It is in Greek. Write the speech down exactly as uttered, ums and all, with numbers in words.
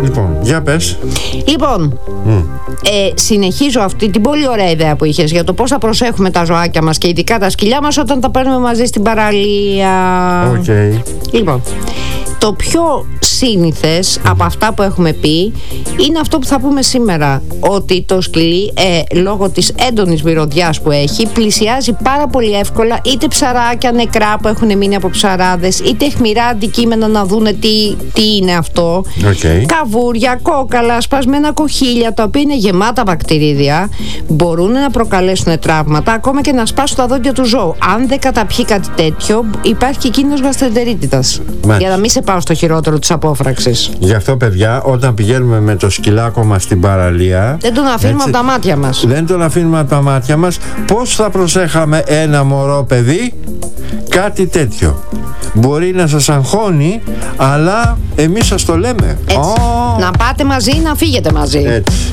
Λοιπόν, για πες. Λοιπόν, mm. ε, συνεχίζω αυτή την πολύ ωραία ιδέα που είχες για το πώς θα προσέχουμε τα ζωάκια μας και ειδικά τα σκυλιά μας όταν τα παίρνουμε μαζί στην παραλία. Οκ. Okay. Λοιπόν, το πιο σύνηθες mm. από αυτά που έχουμε πει είναι αυτό που θα πούμε σήμερα, ότι το σκυλί ε, λόγω της έντονης μυρωδιάς που έχει πλησιάζει πάρα πολύ εύκολα είτε ψαράκια νεκρά που έχουν μείνει από ψαράδες, είτε αιχμηρά αντικείμενα να δούνε τι, τι είναι αυτό, okay. καβούρια, κόκαλα, σπασμένα κοχύλια τα οποία είναι γεμάτα βακτηρίδια, μπορούν να προκαλέσουν τραύματα, ακόμα και να σπάσουν τα δόντια του ζώου. Αν δεν καταπιεί κάτι τέτοιο, υπάρχει και κίνδυνος γαστρεντερίτιδας. Για να μην σε πάω στο χειρότερο της απόφραξης. Γι' αυτό, παιδιά, όταν πηγαίνουμε με το σκυλάκο μας στην παραλία, δεν τον αφήνουμε έτσι, από τα μάτια μας. Δεν τον αφήνουμε από τα μάτια μας. Πώς θα προσέχαμε ένα μωρό παιδί κάτι τέτοιο? Μπορεί να σας αγχώνει, αλλά εμείς σας το λέμε. Έτσι. Oh. Να πάτε μαζί, να φύγετε μαζί. Έτσι.